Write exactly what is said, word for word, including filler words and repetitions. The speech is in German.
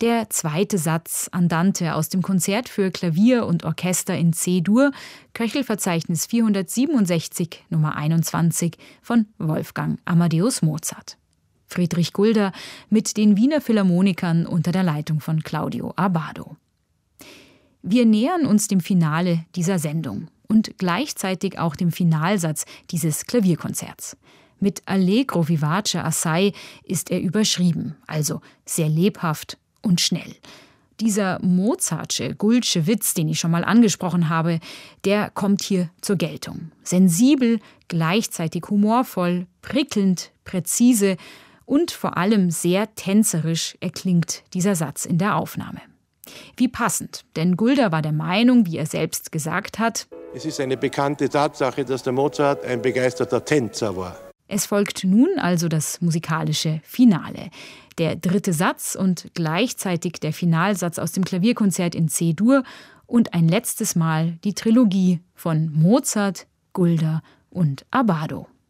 Der zweite Satz Andante aus dem Konzert für Klavier und Orchester in C-Dur, Köchelverzeichnis vierhundertsiebenundsechzig, Nummer einundzwanzig von Wolfgang Amadeus Mozart. Friedrich Gulder mit den Wiener Philharmonikern unter der Leitung von Claudio Abbado. Wir nähern uns dem Finale dieser Sendung und gleichzeitig auch dem Finalsatz dieses Klavierkonzerts. Mit Allegro vivace assai ist er überschrieben, also sehr lebhaft und schnell. Dieser Mozartsche, Guldsche Witz, den ich schon mal angesprochen habe, der kommt hier zur Geltung. Sensibel, gleichzeitig humorvoll, prickelnd, präzise und vor allem sehr tänzerisch erklingt dieser Satz in der Aufnahme. Wie passend, denn Gulder war der Meinung, wie er selbst gesagt hat: Es ist eine bekannte Tatsache, dass der Mozart ein begeisterter Tänzer war. Es folgt nun also das musikalische Finale. Der dritte Satz und gleichzeitig der Finalsatz aus dem Klavierkonzert in C-Dur und ein letztes Mal die Trilogie von Mozart, Gulder und Abbado.